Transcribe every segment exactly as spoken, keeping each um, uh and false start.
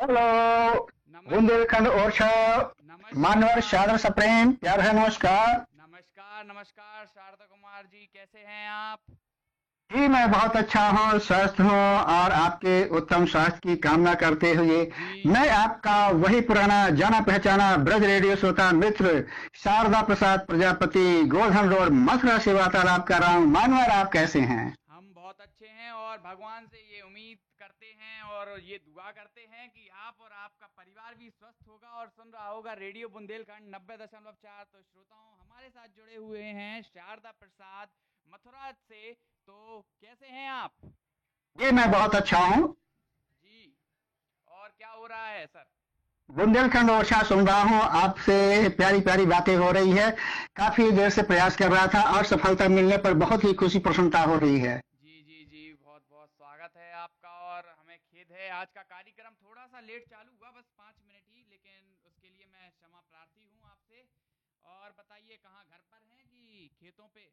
Hello. नमस् बुंदेलखंड ओरछा मानवर नमस्कार। सादर सप्रेम प्यार है नमस्कार। नमस्कार नमस्कार शारदा कुमार जी, कैसे हैं आप? जी मैं बहुत अच्छा हूँ, स्वस्थ हूँ और आपके उत्तम स्वास्थ्य की कामना करते हुए जी मैं जी। आपका वही पुराना जाना पहचाना ब्रज रेडियो श्रोता मित्र शारदा प्रसाद प्रजापति गोधन रोड मथुरा से वार्तालाप कर रहा हूँ। मानवर आप कैसे हैं? हम बहुत अच्छे हैं और भगवान से ये उम्मीद करते हैं और ये दुआ करते हैं कि आप और आपका परिवार भी स्वस्थ होगा और सुन रहा होगा रेडियो बुंदेलखंड नब्बे दशमलव चार। तो श्रोताओं, हमारे साथ जुड़े हुए हैं शारदा प्रसाद मथुरा से। तो कैसे हैं आप? जी मैं बहुत अच्छा हूँ। जी। और क्या हो रहा है सर? बुंदेलखंड ओरछा सुन रहा हूँ, आपसे प्यारी प्यारी बातें हो रही है। काफी देर से प्रयास कर रहा था और सफलता मिलने पर बहुत ही खुशी प्रसन्नता हो रही है। जी जी जी, बहुत बहुत स्वागत है आपका। और हमें खेद है, आज का कार्यक्रम थोड़ा सा लेट चालू हुआ, बस पाँच मिनट ही, लेकिन उसके लिए मैं क्षमा प्रार्थी हूँ आपसे। और बताइए, कहाँ घर पर हैं कि खेतों पे?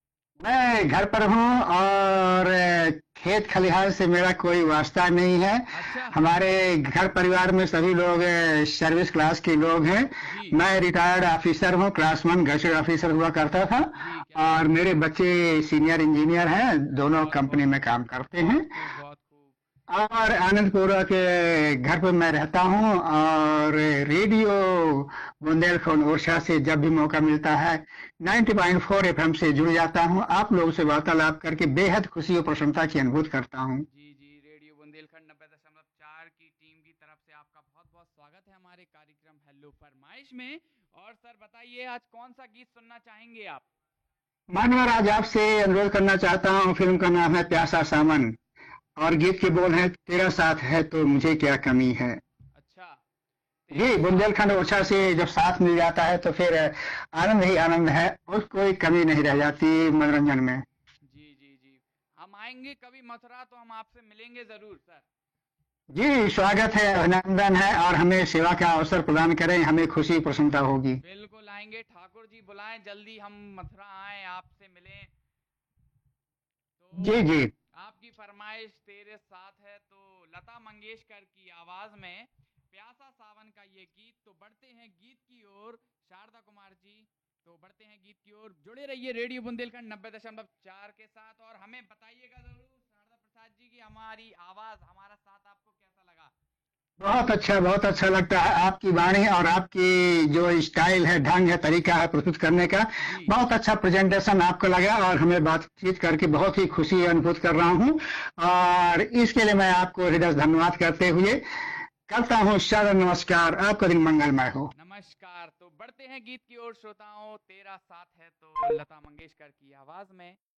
मैं घर पर हूँ और खेत खलिहान से मेरा कोई वास्ता नहीं है। अच्छा। हमारे घर परिवार में सभी लोग अ, सर्विस क्लास के लोग हैं। जी मैं रिटायर्ड ऑफिसर हूँ, क्लास वन गैजेट ऑफिसर हुआ करता था जी, क्या और बात है। मेरे बच्चे सीनियर इंजीनियर हैं, दोनों बहुत कंपनी बहुत में खूब, काम करते हैं। बहुत खूब, बहुत खूब। और आनंदपुरा के घर पे मैं रहता हूँ और रेडियो बुंदेलखंड ओरछा से जब भी मौका मिलता है नब्बे पॉइंट चार एफएम से जुड़ जाता हूँ। आप लोगों से वार्तालाप करके बेहद खुशी और प्रसन्नता की अनुभूति करता हूँ। जी जी, रेडियो बुंदेलखंड नब्बे दशमलव चार की टीम की तरफ से आपका बहुत बहुत स्वागत है हमारे कार्यक्रम हेलो फरमाइश में। और सर बताइए, आज कौन सा गीत सुनना चाहेंगे आप? मानवर आज आपसे अनुरोध करना चाहता हूँ, फिल्म का नाम है प्यासा सावन और गीत के बोल हैं तेरा साथ है तो मुझे क्या कमी है। अच्छा। जी तेरा साथ बुंदेलखंड है। ओरछा से जब साथ मिल जाता है तो फिर आनंद ही आनंद है, और कोई कमी नहीं रह जाती मनोरंजन में। जी जी जी। हम आएंगे कभी मथुरा तो हम आपसे मिलेंगे जरूर सर। जी स्वागत है, अभिनंदन है और हमें सेवा का अवसर प्रदान करें, हमें खुशी प्रसन्नता होगी। बिल्कुल आएंगे, ठाकुर जी बुलाएं जल्दी, हम मथुरा आए आपसे मिलें। तो जी जी। आपकी फरमाइश तेरे साथ है, तो लता मंगेशकर की आवाज में प्यासा सावन का ये गीत। तो बढ़ते हैं गीत की ओर शारदा कुमार जी। तो बढ़ते हैं गीत की ओर, जुड़े रहिए रेडियो बुंदेलखंड नब्बे दशमलव चार के साथ और हमें बताइएगा जरूर शारदा प्रसाद जी की हमारी आवाज, हमारा साथ आपको कैसा लगा। बहुत अच्छा, बहुत अच्छा लगता है आपकी वाणी और आपकी जो स्टाइल है, ढंग है, तरीका है प्रस्तुत करने का। जी बहुत अच्छा प्रेजेंटेशन आपको लगा और हमें बातचीत करके बहुत ही खुशी अनुभूत कर रहा हूँ और इसके लिए मैं आपको हृदय से धन्यवाद करते हुए करता हूँ सादर नमस्कार। आपका दिन मंगलमय हो। नमस्कार। तो बढ़ते हैं गीत की ओर श्रोताओं, तेरा साथ है तो लता मंगेशकर की आवाज में।